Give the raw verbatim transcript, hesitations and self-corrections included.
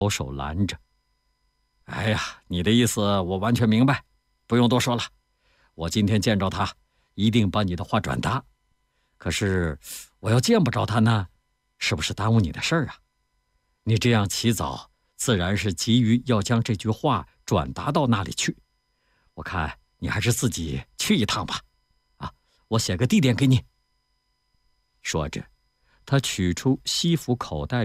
手手拦着。哎呀，你的意思我完全明白，不用多说了。我今天见着他，一定把你的话转达。可是我要见不着他呢，是不是耽误你的事儿啊？你这样起早，自然是急于要将这句话转达到那里去。我看你还是自己去一趟吧。啊，我写个地点给你。说着，他取出西服口袋